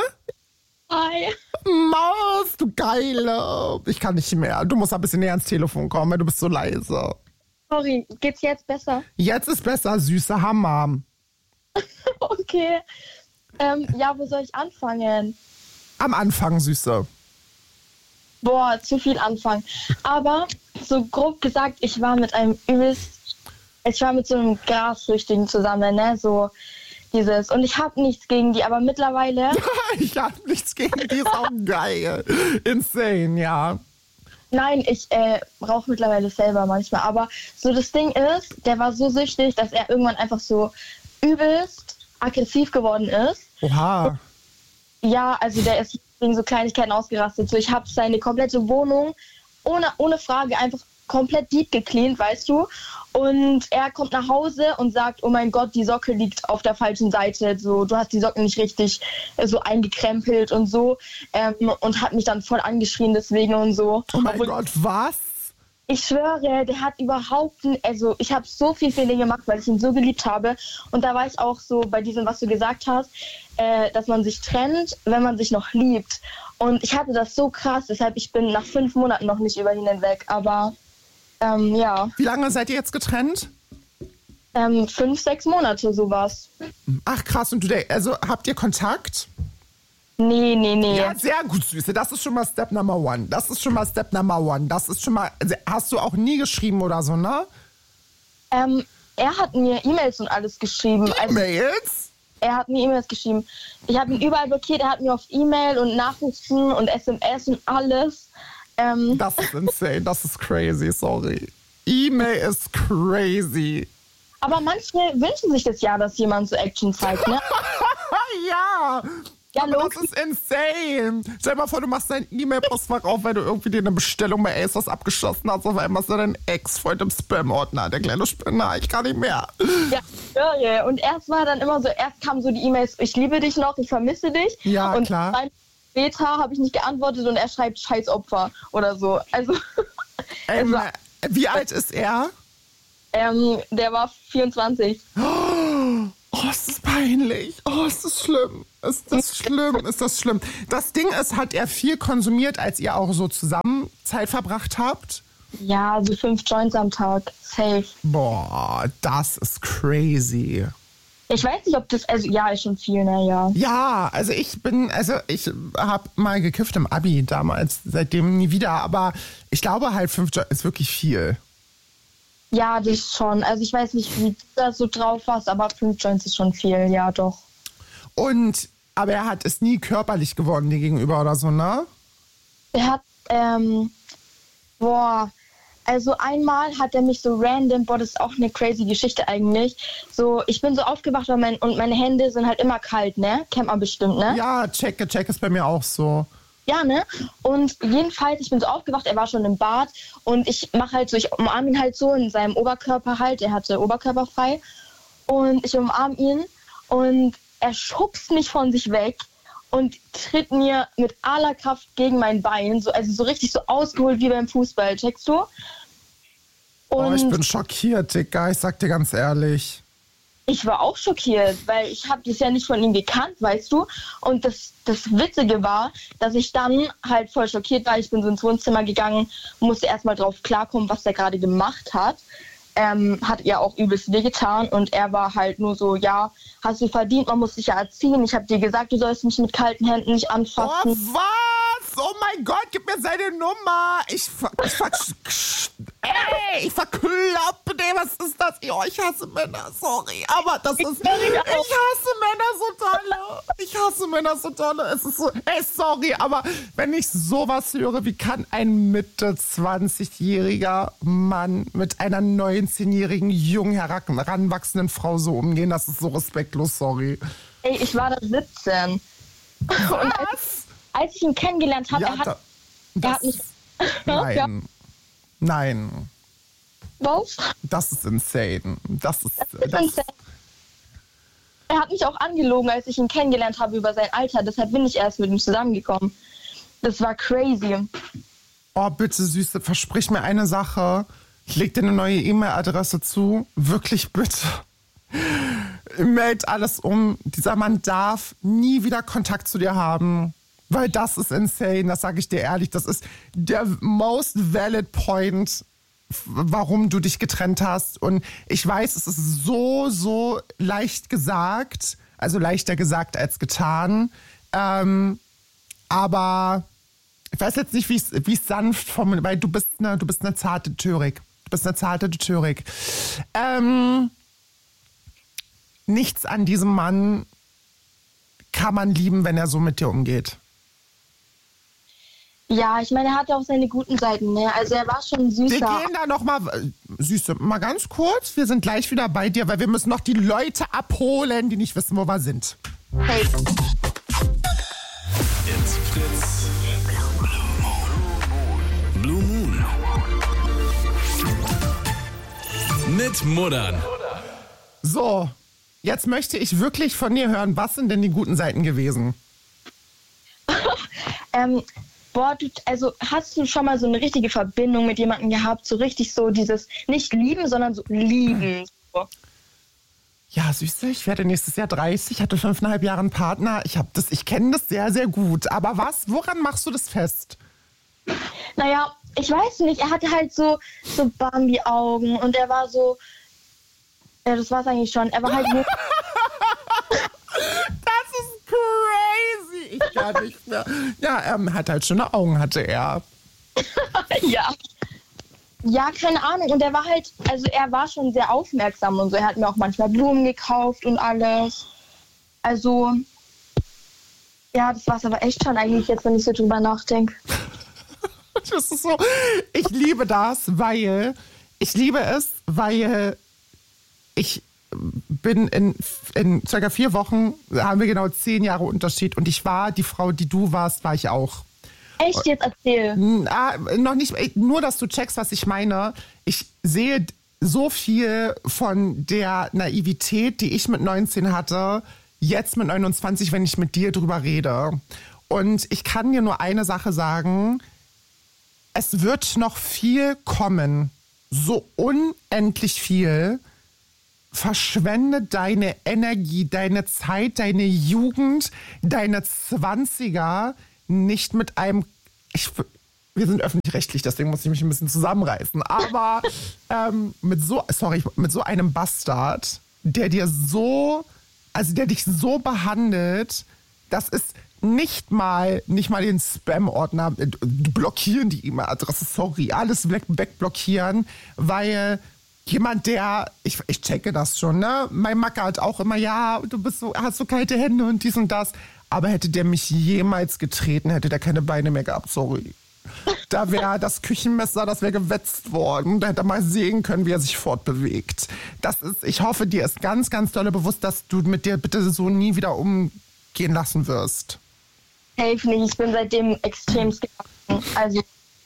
Hi. Maus, du Geile. Ich kann nicht mehr. Du musst ein bisschen näher ans Telefon kommen, weil du bist so leise. Sorry, geht's jetzt besser? Jetzt ist besser, süße Hammer. Okay. Ähm, ja, wo soll ich anfangen? Am Anfang, Süße. Boah, zu viel anfangen. Aber so grob gesagt, ich war mit einem übelst, ich war mit so einem Grassüchtigen zusammen, ne, so dieses. Und ich habe nichts gegen die, aber mittlerweile... Ich habe nichts gegen die, ist auch geil. Insane, ja. Nein, ich äh, rauche mittlerweile selber manchmal. Aber so das Ding ist, der war so süchtig, dass er irgendwann einfach so übelst aggressiv geworden ist. Oha. Ja, also der ist wegen so Kleinigkeiten ausgerastet. So, ich habe seine komplette Wohnung ohne, ohne Frage einfach komplett deep gecleant, weißt du. Und er kommt nach Hause und sagt, oh mein Gott, die Socke liegt auf der falschen Seite. So, du hast die Socken nicht richtig äh, so eingekrempelt und so. Ähm, und hat mich dann voll angeschrien deswegen und so. Oh mein Obwohl, Gott, was? ich schwöre, der hat überhaupt, n- also ich habe so viel Fehler gemacht, weil ich ihn so geliebt habe. Und da war ich auch so bei diesem, was du gesagt hast, äh, dass man sich trennt, wenn man sich noch liebt. Und ich hatte das so krass, deshalb ich bin nach fünf Monaten noch nicht über ihn hinweg. Aber ähm, ja, Wie lange seid ihr jetzt getrennt? ähm, fünf, sechs Monate sowas. Ach krass, und du, denk- also habt ihr Kontakt? Nee, nee, nee. Ja, sehr gut, Süße. Das ist schon mal Step Number One. Das ist schon mal Step Number One. Das ist schon mal, also hast du auch nie geschrieben oder so, ne? Ähm, er hat mir E-Mails und alles geschrieben. Also, Mails? er hat mir E-Mails geschrieben. Ich habe ihn überall blockiert. Er hat mir auf E-Mail und Nachrichten und S M S und alles. Ähm, Das ist insane, das ist crazy, sorry. E-Mail ist crazy. aber manche wünschen sich das ja, dass jemand so Action zeigt, ne? Ja, Ja, aber logisch. das ist insane. Stell dir mal vor, du machst dein E-Mail-Postfach auf, weil du irgendwie dir eine Bestellung bei ASOS abgeschossen hast. Auf einmal ist da dein Ex-Freund im Spam-Ordner. Der kleine Spinner, ich kann nicht mehr. Ja, ich höre. Und erst war dann immer so, erst kamen so die E-Mails, ich liebe dich noch, ich vermisse dich. Ja, und klar. dann später habe ich nicht geantwortet und er schreibt Scheißopfer oder so. Also, Ähm, war- wie alt ist er? ähm, der war vierundzwanzig. Oh, ist das peinlich. Oh, ist das schlimm. Ist das schlimm? Ist das schlimm? Das Ding ist, hat er viel konsumiert, als ihr auch so zusammen Zeit verbracht habt? Ja, so fünf Joints am Tag. Safe. Boah, das ist crazy. Ich weiß nicht, ob das, also ja, ist schon viel, ne, ja. Ja, also ich bin, also ich habe mal gekifft im Abi damals, seitdem nie wieder, aber ich glaube halt fünf Joints ist wirklich viel. Ja, das schon. Also ich weiß nicht, wie du da so drauf warst, aber fünf Joints ist schon viel, ja doch. Und, aber er hat es nie körperlich geworden dir gegenüber oder so, ne? Er hat, ähm, boah, also einmal hat er mich so random, boah, das ist auch eine crazy Geschichte eigentlich. So, ich bin so aufgewacht und, mein, und meine Hände sind halt immer kalt, ne? Kennt man bestimmt, ne? Ja, check, check ist bei mir auch so. Ja, ne? Und jedenfalls, ich bin so aufgewacht, er war schon im Bad und ich mache halt so, ich umarme ihn halt so in seinem Oberkörper halt, er hatte Oberkörper frei und ich umarme ihn und er schubst mich von sich weg und tritt mir mit aller Kraft gegen mein Bein, so, also so richtig so ausgeholt wie beim Fußball, checkst du? Oh, Und ich bin schockiert, Digga, ich sag dir ganz ehrlich. ich war auch schockiert, weil ich habe das ja nicht von ihm gekannt, weißt du? Und das, das Witzige war, dass ich dann halt voll schockiert war. Ich bin so ins Wohnzimmer gegangen, musste erstmal drauf klarkommen, was er gerade gemacht hat. Ähm, hat ihr auch übelst wehgetan und er war halt nur so, ja, hast du verdient, man muss dich ja erziehen. Ich habe dir gesagt, du sollst mich mit kalten Händen nicht Oh, anfassen. was? Oh mein Gott, gib mir seine Nummer. Ich ver... Ich ver ey, ich verkloppe den. Was ist das? Oh, ich hasse Männer, sorry. Aber das ist... Ich hasse Männer so dolle. Ich hasse Männer so dolle. Es ist so... Ey, sorry, aber wenn ich sowas höre, wie kann ein Mitte zwanzigjähriger Mann mit einer neunzehnjährigen, jung heranwachsenden Frau so umgehen? Das ist so respektlos, sorry. Ey, ich war da siebzehn. Und als, Was? als ich ihn kennengelernt habe, Ja, er hat... da, er hat das, mich... nein. Ja, Nein. was? Das ist insane. Das ist. ist Das, insane. Er hat mich auch angelogen, als ich ihn kennengelernt habe über sein Alter. Deshalb bin ich erst mit ihm zusammengekommen. Das war crazy. oh, bitte, Süße, versprich mir eine Sache. Ich leg dir eine neue E-Mail-Adresse zu. Wirklich, bitte. Meld alles um. Dieser Mann darf nie wieder Kontakt zu dir haben. Weil das ist insane, das sage ich dir ehrlich. Das ist der most valid point, warum du dich getrennt hast. Und ich weiß, es ist so, so leicht gesagt. Also leichter gesagt als getan. Ähm, aber ich weiß jetzt nicht, wie es sanft formuliert, weil du bist eine, du bist eine zarte Törig. Du bist eine zarte Törig. Ähm, nichts an diesem Mann kann man lieben, wenn er so mit dir umgeht. Ja, ich meine, er hat auch seine guten Seiten, ne? Also er war schon süßer. Wir gehen da noch mal, Süße, mal ganz kurz. Wir sind gleich wieder bei dir, weil wir müssen noch die Leute abholen, die nicht wissen, wo wir sind. Hey. It's Fritz. Blue Moon. Mit Muddern. So, jetzt möchte ich wirklich von dir hören, was sind denn die guten Seiten gewesen? ähm, boah, du, also hast du schon mal so eine richtige Verbindung mit jemandem gehabt? So richtig so dieses, nicht lieben, sondern so lieben. So. Ja, Süße, ich werde nächstes Jahr dreißig, hatte fünfeinhalb Jahre einen Partner. Ich, hab das, ich kenne das sehr, sehr gut. Aber was, woran machst du das fest? Naja, ich weiß nicht, er hatte halt so, so Bambi-Augen und er war so, ja, das war's eigentlich schon, er war halt nur... Das ist crazy. Ich kann nicht mehr. Ja, er ähm, hat halt schöne Augen, hatte er. Ja. Ja, keine Ahnung. Und er war halt, also er war schon sehr aufmerksam und so. Er hat mir auch manchmal Blumen gekauft und alles. Also, ja, das war's aber echt schon eigentlich jetzt, wenn ich so drüber nachdenke. Das ist so, ich liebe das, weil, ich liebe es, weil ich bin in, in circa vier Wochen, haben wir genau zehn Jahre Unterschied und ich war die Frau, die du warst, war ich auch. Echt, jetzt erzähl. Ah, noch nicht, nur dass du checkst, was ich meine. Ich sehe so viel von der Naivität, die ich mit neunzehn hatte, jetzt mit neunundzwanzig, wenn ich mit dir drüber rede. Und ich kann dir nur eine Sache sagen, es wird noch viel kommen, so unendlich viel. Verschwende deine Energie, deine Zeit, deine Jugend, deine Zwanziger nicht mit einem, ich, wir sind öffentlich-rechtlich, deswegen muss ich mich ein bisschen zusammenreißen, aber ähm, mit so, sorry, mit so einem Bastard, der dir so, also der dich so behandelt, das ist nicht mal, nicht mal den Spam-Ordner, blockieren die E-Mail-Adresse, sorry, alles weg, wegblockieren, weil jemand, der, ich, ich checke das schon, ne? Mein Macker hat auch immer, ja, du bist so, hast so kalte Hände und dies und das. Aber hätte der mich jemals getreten, hätte der keine Beine mehr gehabt, sorry. Da wäre das Küchenmesser, das wäre gewetzt worden. Da hätte er mal sehen können, wie er sich fortbewegt. Das ist, ich hoffe, dir ist ganz, ganz doll bewusst, dass du mit dir bitte so nie wieder umgehen lassen wirst. Helf nicht, ich bin seitdem extrem gewachsen. Also.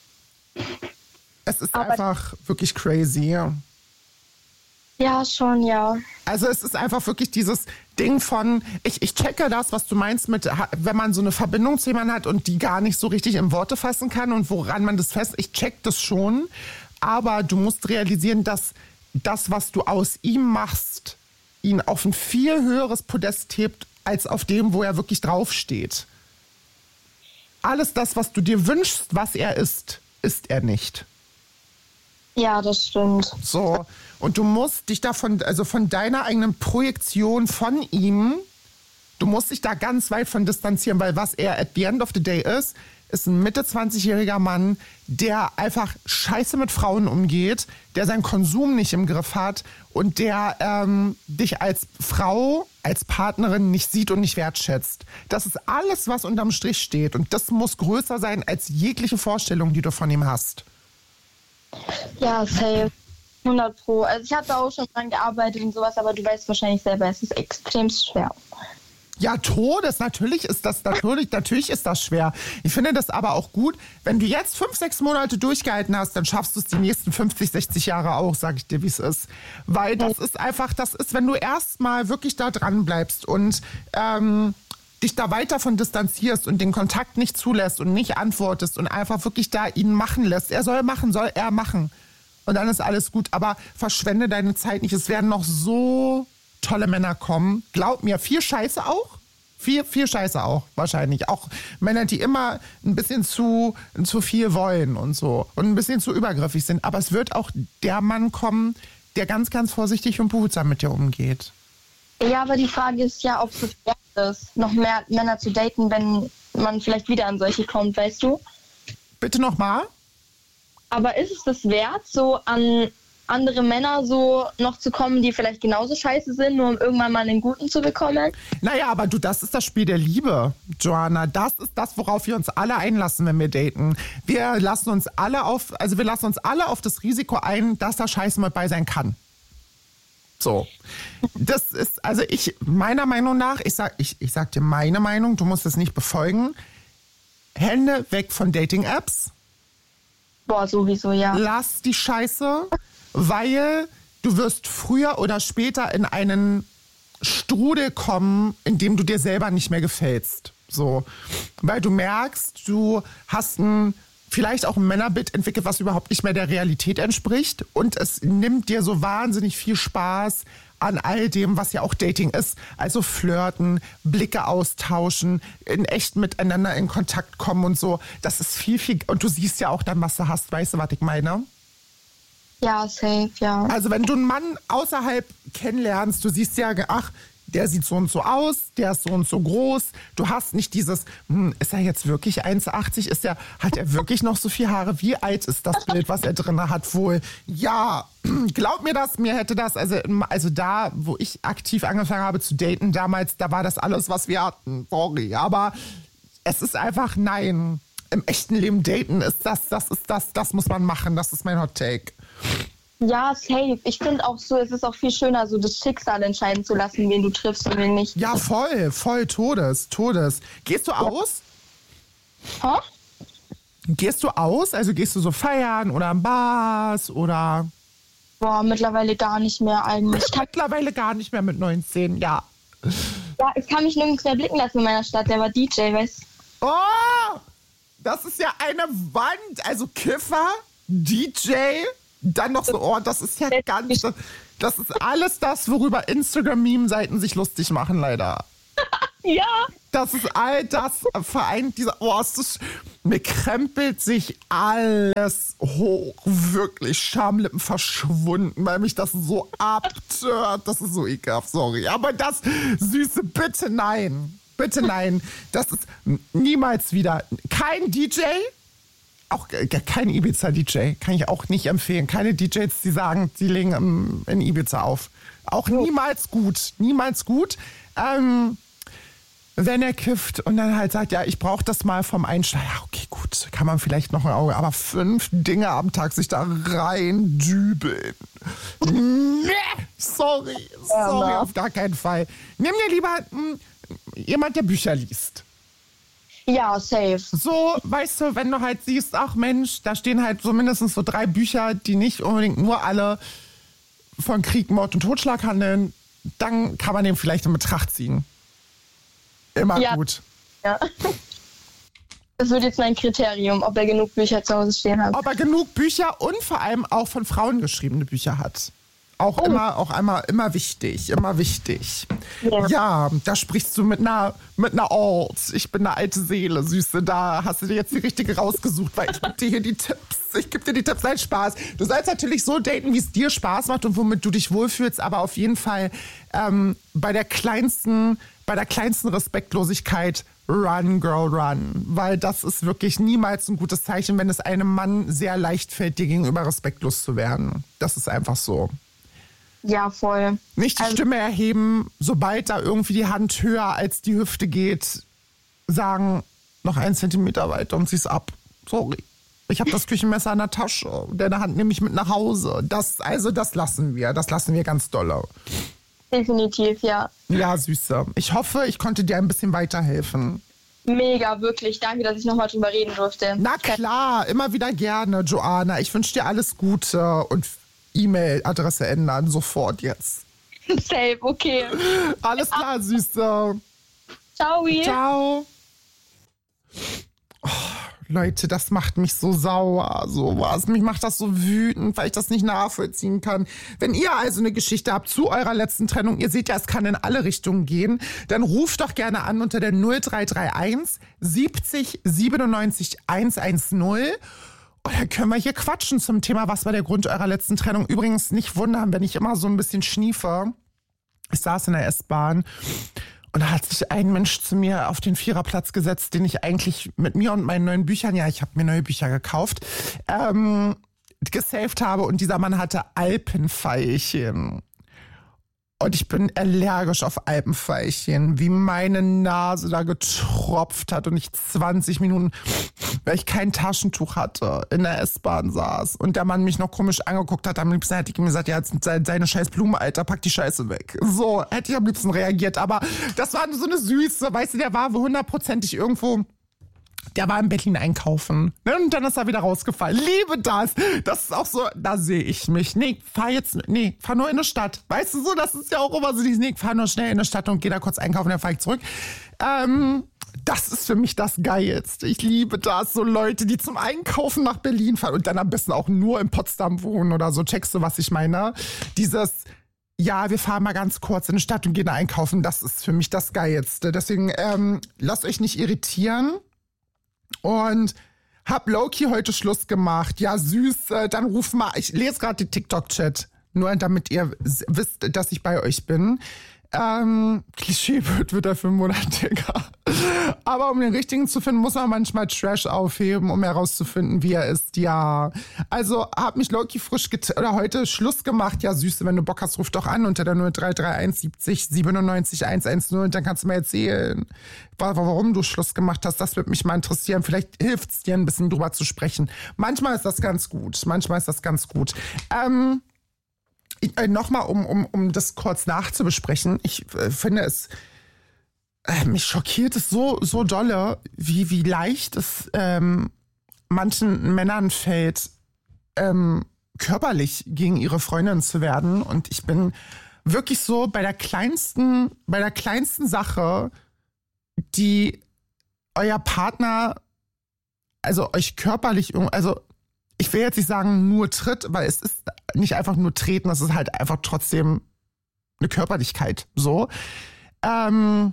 Es ist einfach wirklich crazy. Ja, schon, ja. Also es ist einfach wirklich dieses Ding von, ich, ich checke das, was du meinst mit, wenn man so eine Verbindung zu jemandem hat und die gar nicht so richtig in Worte fassen kann und woran man das fest, ich check das schon, aber du musst realisieren, dass das, was du aus ihm machst, ihn auf ein viel höheres Podest hebt, als auf dem, wo er wirklich draufsteht. Alles das, was du dir wünschst, was er ist, ist er nicht. Ja, das stimmt. So, und du musst dich davon, also von deiner eigenen Projektion von ihm, du musst dich da ganz weit von distanzieren, weil was er at the end of the day ist, ist ein Mitte zwanzigjähriger Mann, der einfach scheiße mit Frauen umgeht, der seinen Konsum nicht im Griff hat und der ähm, dich als Frau, als Partnerin nicht sieht und nicht wertschätzt. Das ist alles, was unterm Strich steht und das muss größer sein als jegliche Vorstellung, die du von ihm hast. Ja, safe. hundert Pro. Also ich hatte auch schon dran gearbeitet und sowas, aber du weißt wahrscheinlich selber, es ist extrem schwer. Ja, Todes, natürlich ist das, natürlich, natürlich ist das schwer. Ich finde das aber auch gut, wenn du jetzt fünf, sechs Monate durchgehalten hast, dann schaffst du es die nächsten fünfzig, sechzig Jahre auch, sag ich dir, wie es ist. Weil das ist einfach, das ist, wenn du erstmal wirklich da dran bleibst und ähm, dich da weiter von distanzierst und den Kontakt nicht zulässt und nicht antwortest und einfach wirklich da ihn machen lässt. Er soll machen, soll er machen. Und dann ist alles gut. Aber verschwende deine Zeit nicht. Es werden noch so tolle Männer kommen. Glaub mir, viel Scheiße auch. Viel, viel Scheiße auch, wahrscheinlich. Auch Männer, die immer ein bisschen zu, zu viel wollen und so. Und ein bisschen zu übergriffig sind. Aber es wird auch der Mann kommen, der ganz, ganz vorsichtig und behutsam mit dir umgeht. Ja, aber die Frage ist ja, ob es das wert ist, noch mehr Männer zu daten, wenn man vielleicht wieder an solche kommt, weißt du? Bitte nochmal? Aber ist es das wert, so an andere Männer so noch zu kommen, die vielleicht genauso scheiße sind, nur um irgendwann mal einen guten zu bekommen? Naja, aber du, das ist das Spiel der Liebe, Joanna. Das ist das, worauf wir uns alle einlassen, wenn wir daten. Wir lassen uns alle auf, also wir lassen uns alle auf das Risiko ein, dass da Scheiße mal bei sein kann. So. Das ist, also ich, meiner Meinung nach, ich sag, ich, ich sag dir meine Meinung, du musst es nicht befolgen. Hände weg von Dating-Apps. Boah, sowieso, ja. Lass die Scheiße, weil du wirst früher oder später in einen Strudel kommen, in dem du dir selber nicht mehr gefällst. So. Weil du merkst, du hast ein, vielleicht auch ein Männerbild entwickelt, was überhaupt nicht mehr der Realität entspricht. Und es nimmt dir so wahnsinnig viel Spaß an all dem, was ja auch Dating ist. Also flirten, Blicke austauschen, in echt miteinander in Kontakt kommen und so. Das ist viel, viel... Und du siehst ja auch dann, was du hast. Weißt du, was ich meine? Ja, safe, ja. Also wenn du einen Mann außerhalb kennenlernst, du siehst ja, ach, der sieht so und so aus, der ist so und so groß. Du hast nicht dieses, hm, ist er jetzt wirklich eins achtzig? Ist der, hat er wirklich noch so viel Haare? Wie alt ist das Bild, was er drin hat wohl? Ja, glaub mir das, mir hätte das, also, also da, wo ich aktiv angefangen habe zu daten damals, da war das alles, was wir hatten. Sorry, aber es ist einfach, nein. Im echten Leben daten ist das, das ist das, das muss man machen. Das ist mein Hot Take. Ja, safe. Ich finde auch so, es ist auch viel schöner, so das Schicksal entscheiden zu lassen, wen du triffst und wen nicht. Ja, voll, voll, Todes, Todes. Gehst du aus? Hä? Gehst du aus? Also gehst du so feiern oder in Bars oder... Boah, mittlerweile gar nicht mehr eigentlich. Ich Mittlerweile gar nicht mehr mit neunzehn, ja. Ja, ich kann mich nirgends mehr blicken lassen in meiner Stadt. Der war D J, weißt du? Oh, das ist ja eine Wand. Also Kiffer, D J, dann noch so, oh, das ist ja ganz... Das, das ist alles das, worüber Instagram-Meme-Seiten sich lustig machen, leider. Ja. Das ist all das vereint, dieser, oh, es ist, mir krempelt sich alles hoch, wirklich, Schamlippen verschwunden, weil mich das so abtört, das ist so ekelhaft, sorry, aber das, Süße, bitte nein, bitte nein, das ist niemals wieder, kein D J, auch kein Ibiza-D J, kann ich auch nicht empfehlen, keine D Js, die sagen, die legen in Ibiza auf, auch niemals gut, niemals gut, ähm, wenn er kifft und dann halt sagt, ja, ich brauche das mal vom Einschlag. Ja, okay, gut, kann man vielleicht noch ein Auge, aber fünf Dinge am Tag sich da rein dübeln. Nee, sorry, sorry, ja, auf gar keinen Fall. Nimm dir lieber mh, jemand, der Bücher liest. Ja, safe. So, weißt du, wenn du halt siehst, ach Mensch, da stehen halt so mindestens so drei Bücher, die nicht unbedingt nur alle von Krieg, Mord und Totschlag handeln, dann kann man den vielleicht in Betracht ziehen. Immer ja. gut. Ja. Das wird jetzt mein Kriterium, ob er genug Bücher zu Hause stehen hat. Ob er genug Bücher und vor allem auch von Frauen geschriebene Bücher hat. Auch oh. immer, auch einmal, immer wichtig, immer wichtig. Ja. Ja, da sprichst du mit einer, mit einer Old. Ich bin eine alte Seele, Süße. Da hast du dir jetzt die richtige rausgesucht, weil ich gebe dir hier die Tipps. Ich gebe dir die Tipps, nein, Spaß. Du sollst natürlich so daten, wie es dir Spaß macht und womit du dich wohlfühlst, aber auf jeden Fall ähm, bei der kleinsten, bei der kleinsten Respektlosigkeit run, girl, run. Weil das ist wirklich niemals ein gutes Zeichen, wenn es einem Mann sehr leicht fällt, dir gegenüber respektlos zu werden. Das ist einfach so. Ja, voll. Nicht die also, Stimme erheben, sobald da irgendwie die Hand höher als die Hüfte geht, sagen, noch einen Zentimeter weiter und zieh's ab. Sorry. Ich habe das Küchenmesser in der Tasche. Deine Hand nehme ich mit nach Hause. Das, also das lassen wir. Das lassen wir ganz dolle. Definitiv, ja. Ja, Süße. Ich hoffe, ich konnte dir ein bisschen weiterhelfen. Mega, wirklich. Danke, dass ich nochmal drüber reden durfte. Na klar, immer wieder gerne, Joanna. Ich wünsche dir alles Gute und E-Mail-Adresse ändern, sofort jetzt. Safe, okay. Alles klar, Süße. Ciao. Ciao. Oh, Leute, das macht mich so sauer, sowas. Mich macht das so wütend, weil ich das nicht nachvollziehen kann. Wenn ihr also eine Geschichte habt zu eurer letzten Trennung, ihr seht ja, es kann in alle Richtungen gehen, dann ruft doch gerne an unter der null drei drei eins siebzig siebenundneunzig hundertzehn. Und dann können wir hier quatschen zum Thema, was war der Grund eurer letzten Trennung. Übrigens nicht wundern, wenn ich immer so ein bisschen schniefe. Ich saß in der S-Bahn und da hat sich ein Mensch zu mir auf den Viererplatz gesetzt, den ich eigentlich mit mir und meinen neuen Büchern, ja, ich habe mir neue Bücher gekauft, ähm, gesaved habe. Und dieser Mann hatte Alpenveilchen. Und ich bin allergisch auf Alpenveilchen, wie meine Nase da getropft hat und ich zwanzig Minuten, weil ich kein Taschentuch hatte, in der S-Bahn saß und der Mann mich noch komisch angeguckt hat. Am liebsten hätte ich ihm gesagt, ja, jetzt seine scheiß Blume, Alter, pack die Scheiße weg. So, hätte ich am liebsten reagiert. Aber das war so eine Süße, weißt du, der war hundertprozentig irgendwo... Der war in Berlin einkaufen. Und dann ist er wieder rausgefallen. Liebe das. Das ist auch so, da sehe ich mich. Nee, fahr jetzt, nee, fahr nur in die Stadt. Weißt du so, das ist ja auch immer so, nee, fahr nur schnell in die Stadt und geh da kurz einkaufen, dann fahr ich zurück. Ähm, das ist für mich das Geilste. Ich liebe das. So Leute, die zum Einkaufen nach Berlin fahren und dann am besten auch nur in Potsdam wohnen oder so. Checkst du, was ich meine? Dieses... Ja, wir fahren mal ganz kurz in die Stadt und gehen einkaufen. Das ist für mich das Geilste. Deswegen ähm, lasst euch nicht irritieren. Und hab Loki heute Schluss gemacht. Ja, süß, äh, dann ruf mal. Ich lese gerade den TikTok-Chat. Nur damit ihr wisst, dass ich bei euch bin. Ähm, Klischee wird wieder für einen Monat, Digga. Aber um den richtigen zu finden, muss man manchmal Trash aufheben, um herauszufinden, wie er ist. Ja, also hab mich Loki frisch get- oder heute Schluss gemacht. Ja, Süße, wenn du Bock hast, ruf doch an unter der null drei drei eins siebzig siebenundneunzig hundertzehn und dann kannst du mir erzählen, warum du Schluss gemacht hast. Das würde mich mal interessieren. Vielleicht hilft es dir ein bisschen drüber zu sprechen. Manchmal ist das ganz gut. Manchmal ist das ganz gut. Ähm... Äh, Nochmal, um, um, um das kurz nachzubesprechen. Ich äh, finde es, äh, mich schockiert es so, so dolle, wie, wie leicht es ähm, manchen Männern fällt, ähm, körperlich gegen ihre Freundin zu werden. Und ich bin wirklich so bei der kleinsten, bei der kleinsten Sache, die euer Partner, also euch körperlich, also ich will jetzt nicht sagen nur tritt, weil es ist nicht einfach nur treten, das ist halt einfach trotzdem eine Körperlichkeit, so. Ähm,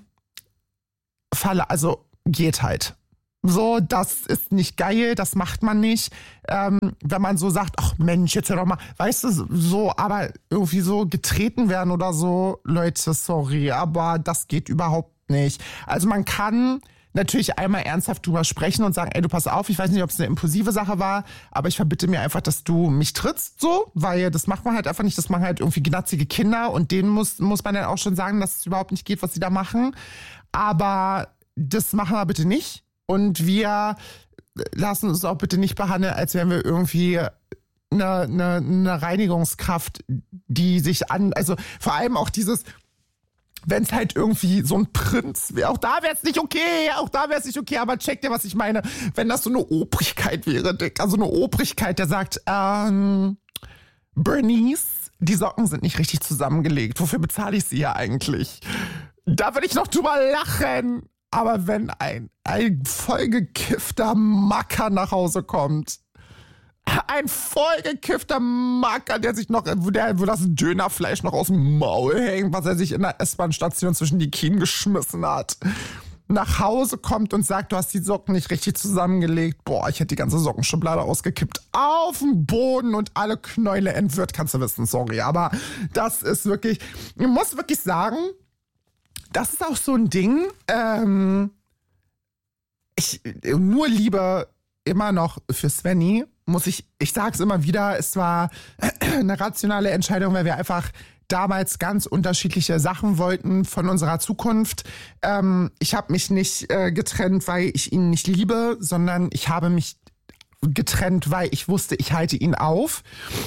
Falle, also geht halt. So, das ist nicht geil, das macht man nicht. Ähm, wenn man so sagt, ach Mensch, jetzt hör doch mal, weißt du, so, aber irgendwie so getreten werden oder so, Leute, sorry, aber das geht überhaupt nicht. Also man kann natürlich einmal ernsthaft drüber sprechen und sagen, ey, du pass auf, ich weiß nicht, ob es eine impulsive Sache war, aber ich verbitte mir einfach, dass du mich trittst, so, weil das macht man halt einfach nicht, das machen halt irgendwie gnatzige Kinder und denen muss, muss man dann auch schon sagen, dass es überhaupt nicht geht, was sie da machen. Aber das machen wir bitte nicht und wir lassen uns auch bitte nicht behandeln, als wären wir irgendwie eine, eine, eine Reinigungskraft, die sich an, also vor allem auch dieses, wenn es halt irgendwie so ein Prinz wäre, auch da wäre es nicht okay, auch da wäre es nicht okay, aber check dir, was ich meine. Wenn das so eine Obrigkeit wäre, also eine Obrigkeit, der sagt, ähm, Bernice, die Socken sind nicht richtig zusammengelegt, wofür bezahle ich sie ja eigentlich? Da würde ich noch drüber lachen. Aber wenn ein, ein vollgekiffter Macker nach Hause kommt, ein vollgekiffter Macker, der sich noch, wo, der, wo das Dönerfleisch noch aus dem Maul hängt, was er sich in der S-Bahn-Station zwischen die Kien geschmissen hat, nach Hause kommt und sagt, du hast die Socken nicht richtig zusammengelegt. Boah, ich hätte die ganze Sockenschublade ausgekippt. Auf den Boden und alle Knäule entwirrt, kannst du wissen, sorry. Aber das ist wirklich, ich muss wirklich sagen, das ist auch so ein Ding, ähm, ich, nur Liebe immer noch für Svenny, muss ich, ich sag's immer wieder, es war eine rationale Entscheidung, weil wir einfach damals ganz unterschiedliche Sachen wollten von unserer Zukunft. Ähm, ich habe mich nicht äh, getrennt, weil ich ihn nicht liebe, sondern ich habe mich getrennt, weil ich wusste, ich halte ihn auf.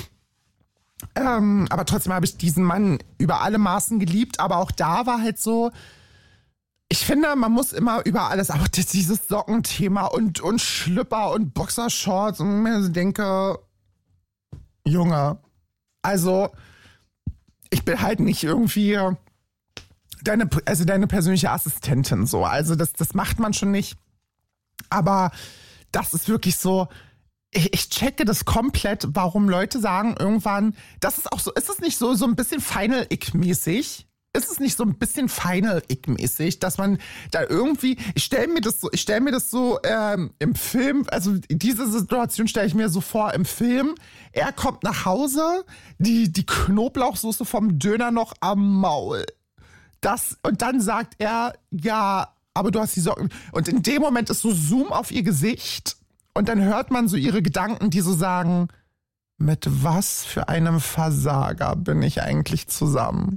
Ähm, aber trotzdem habe ich diesen Mann über alle Maßen geliebt, aber auch da war halt so, ich finde, man muss immer über alles, aber dieses Sockenthema und, und Schlüpper und Boxershorts und mir so denke, Junge, also ich bin halt nicht irgendwie deine, also deine persönliche Assistentin so, also das, das macht man schon nicht, aber das ist wirklich so, ich, ich checke das komplett, warum Leute sagen irgendwann, das ist auch so, ist es nicht so, so ein bisschen Final-Ick-mäßig? ist es nicht so ein bisschen Final-Ick-mäßig, dass man da irgendwie, ich stelle mir das so, ich stelle mir das so ähm, im Film, also diese Situation stelle ich mir so vor im Film, er kommt nach Hause, die, die Knoblauchsoße vom Döner noch am Maul. Das, und dann sagt er, ja, aber du hast die Socken. Und in dem Moment ist so Zoom auf ihr Gesicht und dann hört man so ihre Gedanken, die so sagen, mit was für einem Versager bin ich eigentlich zusammen?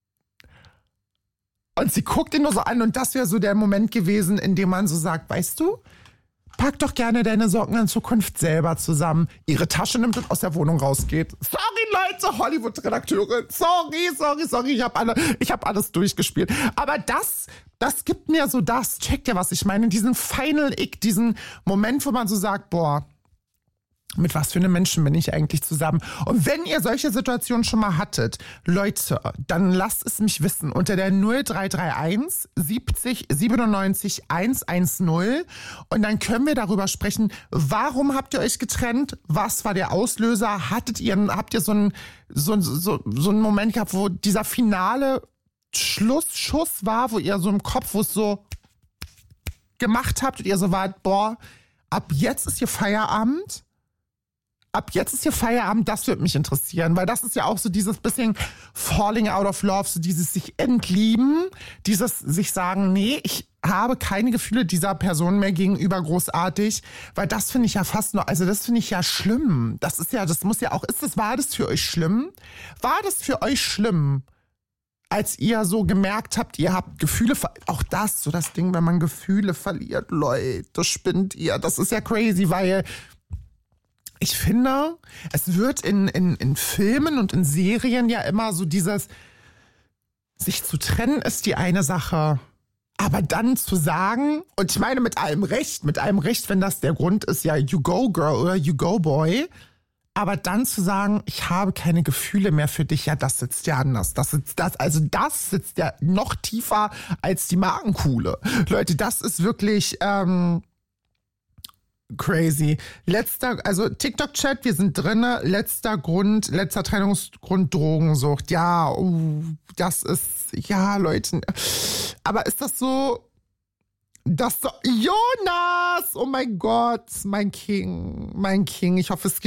Und sie guckt ihn nur so an und das wäre so der Moment gewesen, in dem man so sagt, weißt du, pack doch gerne deine Socken in Zukunft selber zusammen, ihre Tasche nimmt und aus der Wohnung rausgeht. Sorry Leute, Hollywood-Redakteurin, sorry, sorry, sorry, ich habe alle, ich hab alles durchgespielt. Aber das, das gibt mir so das, checkt ihr, was ich meine, diesen Final Ick, diesen Moment, wo man so sagt, boah, mit was für einem Menschen bin ich eigentlich zusammen? Und wenn ihr solche Situationen schon mal hattet, Leute, dann lasst es mich wissen unter der null drei drei eins siebzig siebenundneunzig hundertzehn und dann können wir darüber sprechen, warum habt ihr euch getrennt? Was war der Auslöser? Hattet ihr, habt ihr so einen, so, so, so einen Moment gehabt, wo dieser finale Schlussschuss war, wo ihr so im Kopf, wo es so gemacht habt und ihr so wart, boah, ab jetzt ist hier Feierabend? Ab jetzt ist hier Feierabend, das würde mich interessieren, weil das ist ja auch so dieses bisschen falling out of love, so dieses sich entlieben, dieses sich sagen, nee, ich habe keine Gefühle dieser Person mehr gegenüber großartig, weil das finde ich ja fast noch, also das finde ich ja schlimm. Das ist ja, das muss ja auch, ist das, war das für euch schlimm? War das für euch schlimm, als ihr so gemerkt habt, ihr habt Gefühle, auch das, so das Ding, wenn man Gefühle verliert, Leute, das spinnt ihr, das ist ja crazy, weil ich finde, es wird in, in, in Filmen und in Serien ja immer so dieses, sich zu trennen ist die eine Sache, aber dann zu sagen, und ich meine mit allem Recht, mit allem Recht, wenn das der Grund ist, ja, you go girl oder you go boy, aber dann zu sagen, ich habe keine Gefühle mehr für dich, ja, das sitzt ja anders. Das sitzt, das, also das sitzt ja noch tiefer als die Magenkuhle. Leute, das ist wirklich, ähm, crazy. Letzter, also TikTok-Chat, wir sind drinne. Letzter Grund, letzter Trennungsgrund, Drogensucht. Ja, uh, das ist, ja, Leute. Aber ist das so, das so, Jonas, oh mein Gott, mein King, mein King. Ich hoffe, es geht